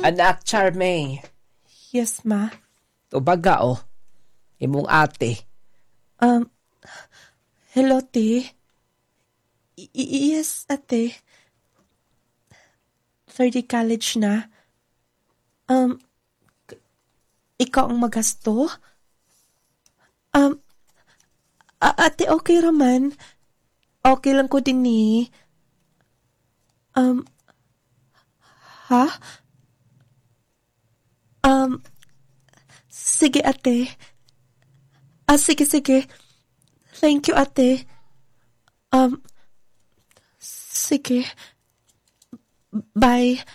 Anak Charmaine, Yes, ma. tubaga imong ate. Hello, te. Yes, ate. Third year college na. Ikaw ang magasto? Ate, okay raman. Okay lang ko din ni. Ha? Sige, ate. Sige. Thank you, ate. Sige. Bye.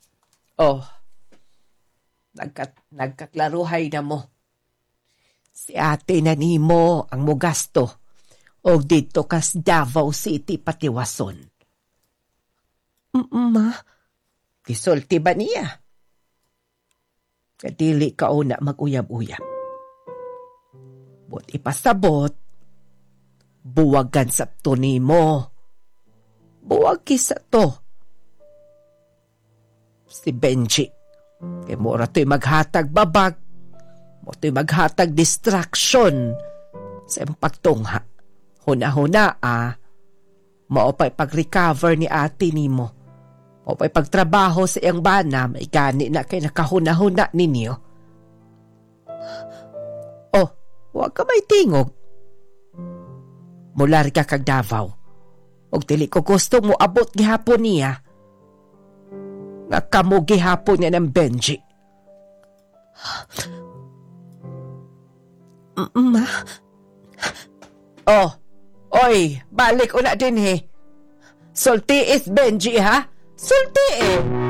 Nagkaklaruhay na mo. Si ate na nimo ang mugasto o dito kas Davao City patiwason. Ma? Kisulti ba niya? Kadili ka na mag-uyab-uyab. But ipasabot, buwagan sa tuni mo. Buwag kisa to. Si Benji. Kaya mo to'y maghatag babag. Mo to'y maghatag distraction sa iyong pagtungha. Huna-huna maupay pag-recover ni ate ni mo. Maupay pagtrabaho sa iyang bana, may gani na kay nakahuna-huna ninyo. Huwag ka may tingog. Mula ka kag Davao. Og dili ko gusto mo abot gihapon niya. Nga kamo gihapon niya ng Benji. Ma? Oy, balik una din Sulti is Benji ha? Sulti